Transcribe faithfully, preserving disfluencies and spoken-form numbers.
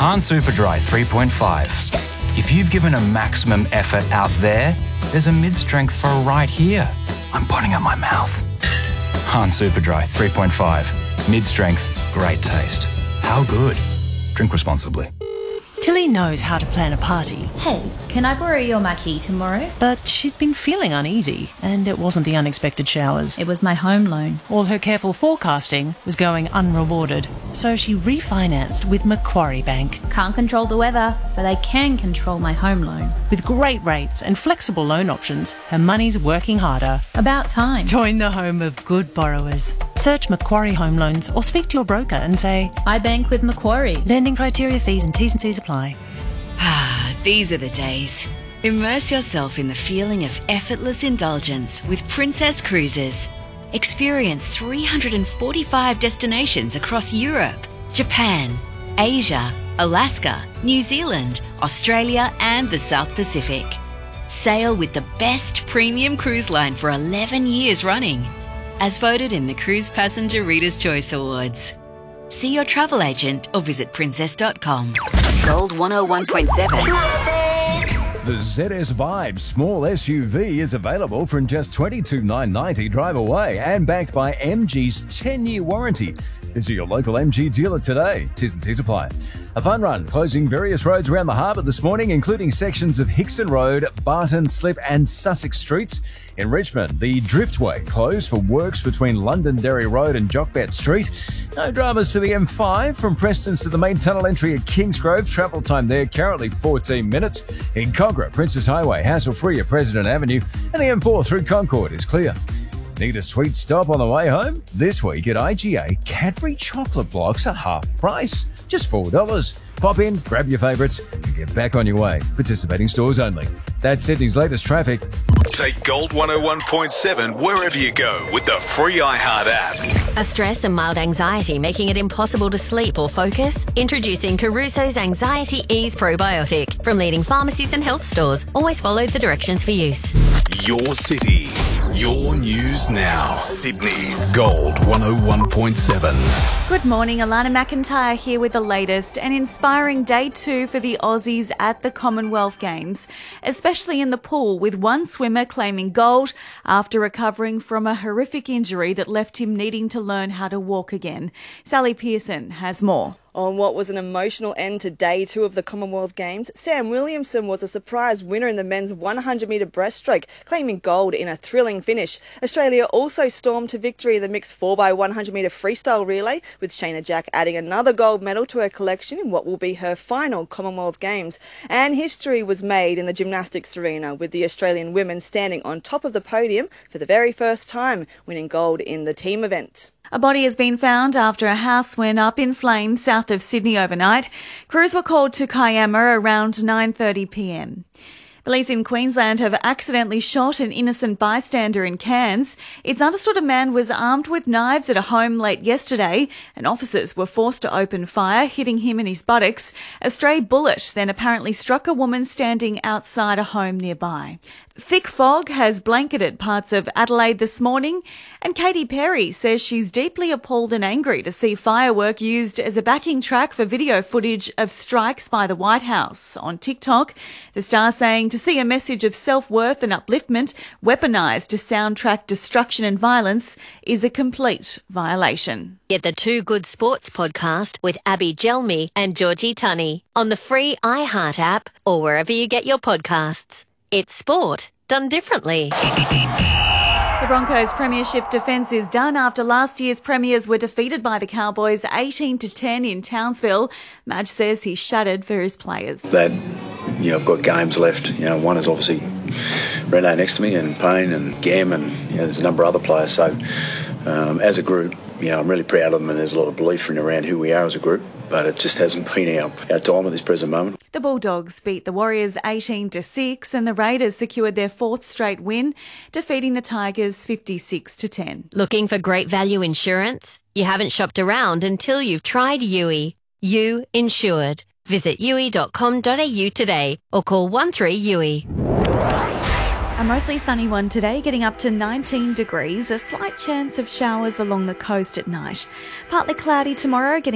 Han Superdry three point five. If you've given a maximum effort out there, there's a mid-strength for right here. I'm putting it in my mouth. Han Superdry three point five. Mid-strength, great taste. How good? Drink responsibly. Tilly knows how to plan a party. Hey, can I borrow your marquee tomorrow? But she'd been feeling uneasy, and it wasn't the unexpected showers. It was my home loan. All her careful forecasting was going unrewarded, so she refinanced with Macquarie Bank. Can't control the weather, but I can control my home loan. With great rates and flexible loan options, her money's working harder. About time. Join the home of good borrowers. Search Macquarie Home Loans or speak to your broker and say, I bank with Macquarie. Lending criteria, fees and T's and C's apply. Ah, these are the days. Immerse yourself in the feeling of effortless indulgence with Princess Cruises. Experience three hundred forty-five destinations across Europe, Japan, Asia, Alaska, New Zealand, Australia and the South Pacific. Sail with the best premium cruise line for eleven years running, as voted in the Cruise Passenger Reader's Choice Awards. See your travel agent or visit princess dot com. Gold one oh one point seven. The Z S Vibe small S U V is available from just twenty-two thousand nine hundred ninety dollars drive away and backed by M G's ten-year warranty. Visit your local M G dealer today. T's and C's apply. A fun run closing various roads around the harbour this morning, including sections of Hickson Road, Barton, Slip and Sussex Streets. In Richmond, the Driftway closed for works between Londonderry Road and Jockbat Street. No dramas for the M five from Prestons to the main tunnel entry at Kingsgrove. Travel time there currently fourteen minutes. In Cogra, Princess Highway, hassle-free at President Avenue. And the M four through Concord is clear. Need a sweet stop on the way home? This week at I G A, Cadbury chocolate blocks are half price, just four dollars. Pop in, grab your favourites, and get back on your way. Participating stores only. That's Sydney's latest traffic. Take Gold one oh one point seven wherever you go with the free iHeart app. Are stress and mild anxiety making it impossible to sleep or focus? Introducing Caruso's Anxiety Ease Probiotic. From leading pharmacies and health stores, always follow the directions for use. Your city, your news now. Sydney's Gold one oh one point seven. Good morning, Alana McIntyre here with the latest. An inspiring day two for the Aussies at the Commonwealth Games, especially in the pool, with one swimmer claiming gold after recovering from a horrific injury that left him needing to learn how to walk again. Sally Pearson has more. On what was an emotional end to day two of the Commonwealth Games, Sam Williamson was a surprise winner in the men's one hundred metre breaststroke, claiming gold in a thrilling finish. Australia also stormed to victory in the mixed four by one hundred metre freestyle relay, with Shayna Jack adding another gold medal to her collection in what will be her final Commonwealth Games. And history was made in the gymnastics arena, with the Australian women standing on top of the podium for the very first time, winning gold in the team event. A body has been found after a house went up in flames south of Sydney overnight. Crews were called to Kiama around nine thirty p m. Police in Queensland have accidentally shot an innocent bystander in Cairns. It's understood a man was armed with knives at a home late yesterday, and officers were forced to open fire, hitting him in his buttocks. A stray bullet then apparently struck a woman standing outside a home nearby. Thick fog has blanketed parts of Adelaide this morning, and Katy Perry says she's deeply appalled and angry to see firework used as a backing track for video footage of strikes by the White House. On TikTok, the star saying to see a message of self-worth and upliftment weaponised to soundtrack destruction and violence is a complete violation. Get the Two Good Sports podcast with Abby Gelmi and Georgie Tunney on the free iHeart app or wherever you get your podcasts. It's sport done differently. The Broncos' premiership defence is done after last year's premiers were defeated by the Cowboys eighteen to ten in Townsville. Madge says he's shattered for his players. That, you know, I've got games left. You know, one is obviously Renee next to me, and Payne and Gam, and you know, there's a number of other players. So, um, as a group, you know, I'm really proud of them, and there's a lot of belief in around who we are as a group. But it just hasn't been our, our time at this present moment. The Bulldogs beat the Warriors eighteen to six, and the Raiders secured their fourth straight win, defeating the Tigers fifty-six to ten. Looking for great value insurance? You haven't shopped around until you've tried U I. You Insured. Visit U I dot com dot a u today or call one three U I. A mostly sunny one today, getting up to nineteen degrees. A slight chance of showers along the coast at night. Partly cloudy tomorrow, getting